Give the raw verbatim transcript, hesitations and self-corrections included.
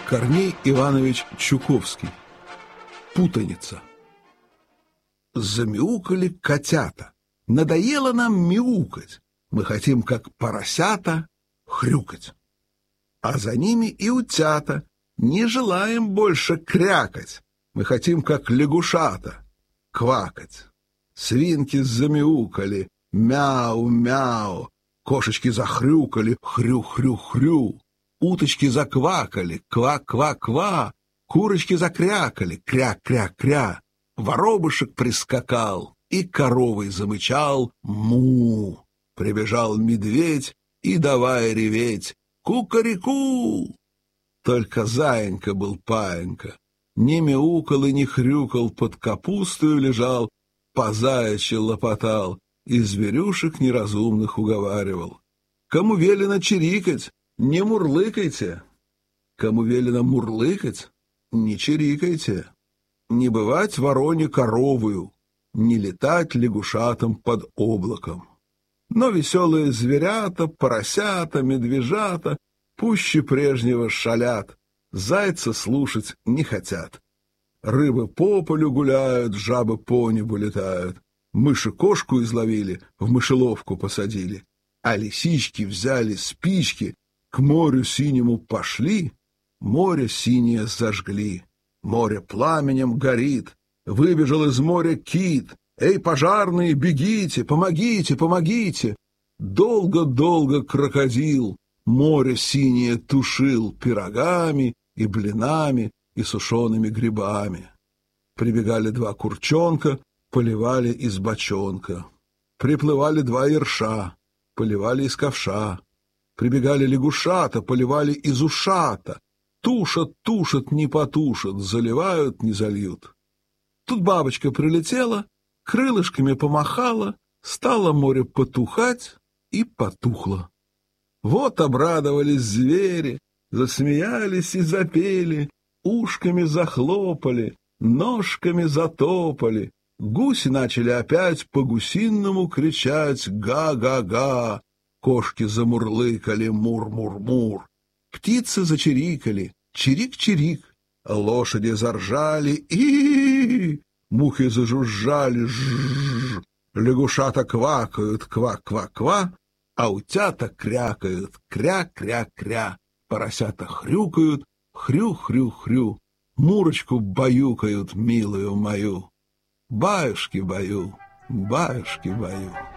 Корней Иванович Чуковский. Путаница. Замяукали котята. Надоело нам мяукать. Мы хотим, как поросята, хрюкать. А за ними и утята. Не желаем больше крякать. Мы хотим, как лягушата, квакать. Свинки замяукали, мяу-мяу. Кошечки захрюкали, хрю-хрю-хрю. Уточки заквакали, ква-ква-ква. Курочки закрякали, кря-кря-кря. Воробушек прискакал и коровой замычал, му. Прибежал медведь и давай реветь, кукареку. Только заинька был паинька, не мяукал и не хрюкал, под капустою лежал, по заячьи лопотал и зверюшек неразумных уговаривал. Кому велено чирикать, не мурлыкайте. Кому велено мурлыкать, не чирикайте. Не бывать вороне коровою, не летать лягушатам под облаком. Но веселые зверята, поросята, медвежата пуще прежнего шалят, зайца слушать не хотят. Рыбы по полю гуляют, жабы по небу летают. Мыши кошку изловили, в мышеловку посадили. А лисички взяли спички, к морю синему пошли, море синее зажгли. Море пламенем горит, выбежал из моря кит. Эй, пожарные, бегите, помогите, помогите! Долго-долго крокодил море синее тушил пирогами и блинами и сушеными грибами. Прибегали два курчонка, поливали из бочонка. Приплывали два ерша, поливали из ковша. Прибегали лягушата, поливали из ушата. Тушат, тушат, не потушат, заливают, не зальют. Тут бабочка прилетела, крылышками помахала, стало море потухать и потухло. Вот обрадовались звери, засмеялись и запели, ушками захлопали, ножками затопали. Гуси начали опять по-гусиному кричать «га-га-га». Кошки замурлыкали «мур-мур-мур». Птицы зачирикали «чирик-чирик». Лошади заржали и мухи зажужжали «жжж». Лягушата квакают «ква-ква-ква», а утята крякают «кря-кря-кря». Поросята хрюкают «хрю-хрю-хрю». Мурочку баюкают, милую мою. Баюшки баю, баюшки баю.